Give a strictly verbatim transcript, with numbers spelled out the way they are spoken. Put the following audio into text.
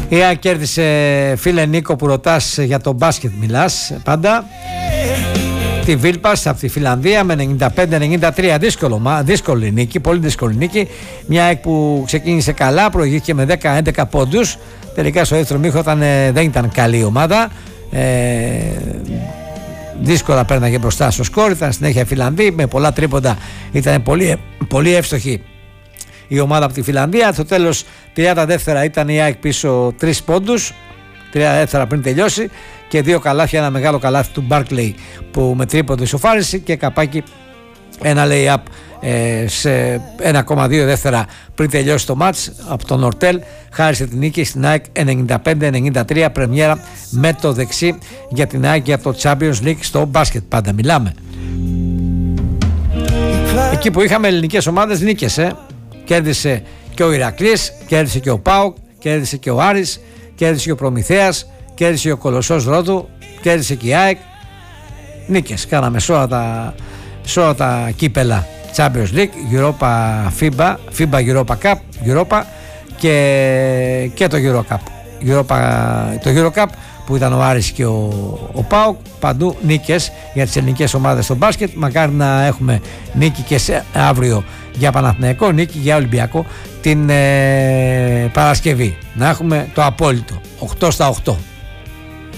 Η ΑΕΚ κέρδισε, φίλε Νίκο, που ρωτάς για το μπάσκετ μιλάς πάντα, τη Βίλπας από τη Φιλανδία με ενενήντα πέντε ενενήντα τρία. Δύσκολο, δύσκολη νίκη, πολύ δύσκολη νίκη. Μια ΑΕΚ που ξεκίνησε καλά, προηγήθηκε με δέκα έντεκα πόντους. Τελικά στο δεύτερο μήχρονο δεν ήταν καλή ομάδα. Ε, δύσκολα πέρναγε μπροστά στο σκορ. Ήταν συνέχεια Φιλανδοί με πολλά τρίποντα. Ήταν πολύ, πολύ εύστοχη η ομάδα από τη Φιλανδία. Στο τέλος τριάντα δεύτερα ήταν η ΑΕΚ πίσω τρεις πόντους, τριάντα δεύτερα πριν τελειώσει, και δύο καλάθια, ένα μεγάλο καλάθι του Μπάρκλεϊ που με τρίποντο ισοφάρισε και καπάκι ένα lay-up ε, σε ένα κόμμα δύο δεύτερα πριν τελειώσει το μάτς από τον Ορτέλ. Χάρισε την νίκη στην ΑΕΚ ενενήντα πέντε ενενήντα τρία, πρεμιέρα με το δεξί για την ΑΕΚ για το Champions League στο μπάσκετ. Πάντα μιλάμε. Εκεί που είχαμε ελληνικές ομάδες νίκες, ε. Κέρδισε και ο Ηρακλής, κέρδισε και ο ΠΑΟΚ, κέρδισε και ο Άρης, κέρδισε και ο Προμηθέας, κέρδισε και ο Κολοσσός Ρόδου, κέρδισε και η ΑΕΚ. Νίκες κάναμε σε όλα τα, σε όλα τα κύπελα Champions League, Europa, FIBA, FIBA Europa Cup, Europa και, και το Euro Cup. Europa, το Euro Cup που ήταν ο Άρης και ο, ο ΠΑΟΚ. Παντού νίκες για τις ελληνικές ομάδες στο μπάσκετ. Μακάρι να έχουμε νίκη και σε, αύριο για Παναθηναϊκό, νίκη για Ολυμπιακό την ε, Παρασκευή. Να έχουμε το απόλυτο οκτώ στα οκτώ.